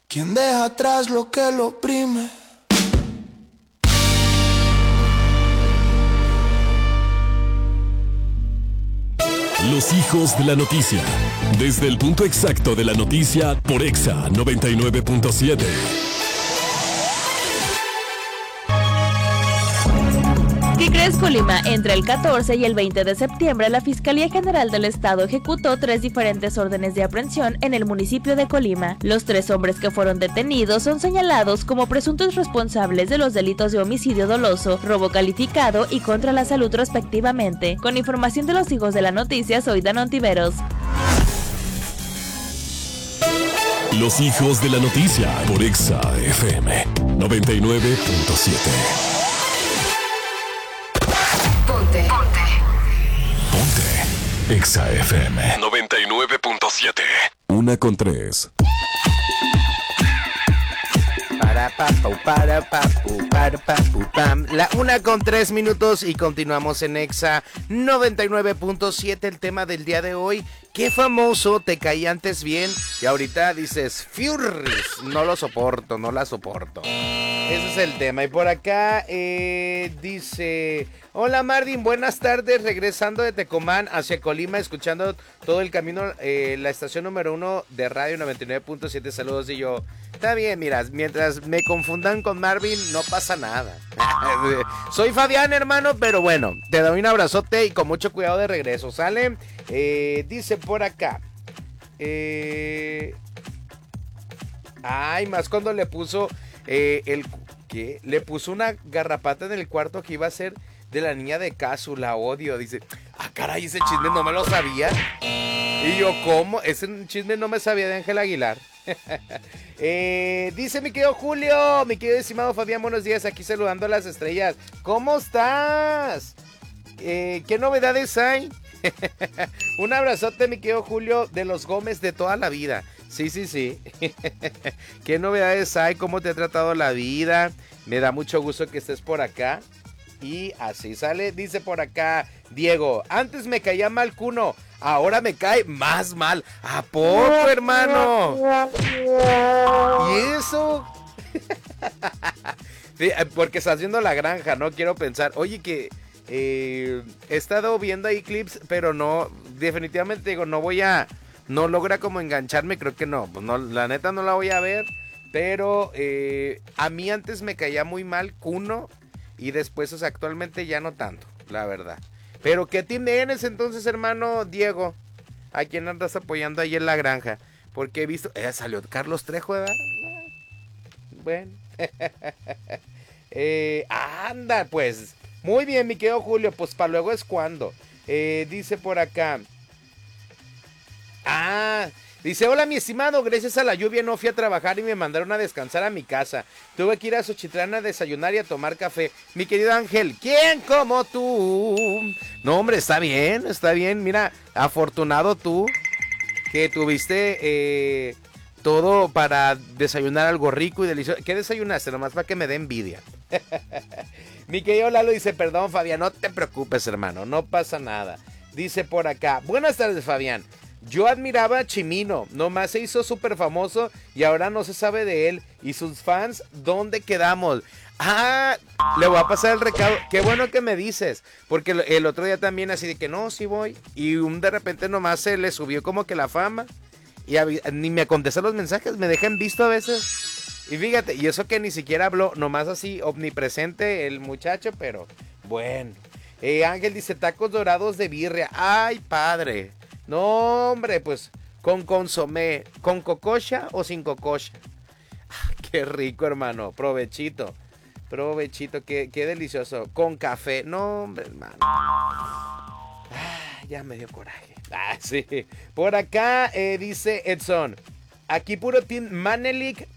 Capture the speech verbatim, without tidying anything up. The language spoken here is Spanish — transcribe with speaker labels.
Speaker 1: ¿Quién deja atrás lo que lo oprime?
Speaker 2: Los hijos de la noticia. Desde el punto exacto de la noticia por Exa noventa y nueve punto siete.
Speaker 3: ¿Qué crees, Colima? Entre el catorce y el veinte de septiembre, la Fiscalía General del Estado ejecutó tres diferentes órdenes de aprehensión en el municipio de Colima. Los tres hombres que fueron detenidos son señalados como presuntos responsables de los delitos de homicidio doloso, robo calificado y contra la salud respectivamente. Con información de los hijos de la noticia, soy Dan Ontiveros.
Speaker 2: Los hijos de la noticia por Exa F M noventa y nueve punto siete.
Speaker 4: Ponte. Ponte.
Speaker 2: Ponte. Exa F M noventa y nueve punto siete. Una con tres.
Speaker 5: Para papu, para papu, para papu, pam. La una con tres minutos y continuamos en Exa noventa y nueve punto siete. El tema del día de hoy: ¿qué famoso te caía antes bien y ahorita dices Furries? No lo soporto, no la soporto. Ese es el tema. Y por acá eh, dice: hola Marvin, buenas tardes, regresando de Tecomán hacia Colima, escuchando todo el camino, eh, la estación número uno de Radio noventa y nueve punto siete, saludos. Y yo, está bien, mira, mientras me confundan con Marvin, no pasa nada. Soy Fabián, hermano, pero bueno, te doy un abrazote y con mucho cuidado de regreso, ¿sale? Eh, dice por acá, eh... ay, más cuando le puso eh, el... ¿qué? Le puso una garrapata en el cuarto que iba a ser de la niña de Casu, la odio. Dice, ah, caray, ese chisme no me lo sabía. Y yo, ¿cómo? Ese chisme no me sabía de Ángel Aguilar. eh, dice mi querido Julio, mi querido estimado Fabián, buenos días, aquí saludando a las estrellas. ¿Cómo estás? Eh, ¿Qué novedades hay? Un abrazote, mi querido Julio, de los Gómez de toda la vida. Sí, sí, sí. ¿Qué novedades hay? ¿Cómo te ha tratado la vida? Me da mucho gusto que estés por acá. Y así sale, dice por acá Diego, antes me caía mal Cuno, ahora me cae más mal. ¿A poco, hermano? ¿Y eso? Sí, porque estás viendo La Granja, ¿no? Quiero pensar, oye, que eh, he estado viendo ahí clips, pero no, definitivamente digo, no voy a, no logra como engancharme, creo que no, pues no, la neta no la voy a ver, pero eh, a mí antes me caía muy mal Cuno. Y después, o sea, actualmente ya no tanto, la verdad. Pero ¿qué tienes entonces, hermano Diego? ¿A quién andas apoyando ahí en La Granja? Porque he visto... Eh, salió Carlos Trejo, ¿verdad? Bueno. eh, anda, pues. Muy bien, mi querido Julio. Pues para luego es cuando. Eh, dice por acá. Ah... Dice, hola mi estimado, gracias a la lluvia no fui a trabajar y me mandaron a descansar a mi casa. Tuve que ir a Xochitlán a desayunar y a tomar café. Mi querido Ángel, ¿quién como tú? No, hombre, está bien, está bien. Mira, afortunado tú que tuviste eh, todo para desayunar algo rico y delicioso. ¿Qué desayunaste? Nomás para que me dé envidia. Mi querido Lalo dice, perdón Fabián, no te preocupes hermano, no pasa nada. Dice por acá, buenas tardes Fabián. Yo admiraba a Chimino, nomás se hizo súper famoso y ahora no se sabe de él. Y sus fans, ¿dónde quedamos? Ah, le voy a pasar el recado. Qué bueno que me dices, porque el otro día también así de que no, sí voy. Y un de repente nomás se le subió como que la fama. Y ni me contesta los mensajes, me dejan visto a veces. Y fíjate, y eso que ni siquiera habló, nomás así omnipresente el muchacho, pero bueno. Eh, Ángel dice, tacos dorados de birria. Ay, padre. No, hombre, pues, con consomé, ¿con cococha o sin cococha? Ah, qué rico, hermano, provechito, provechito, qué, qué delicioso, con café, no, hombre, hermano. Ah, ya me dio coraje. Ah, sí, por acá eh, dice Edson, aquí puro team Manelik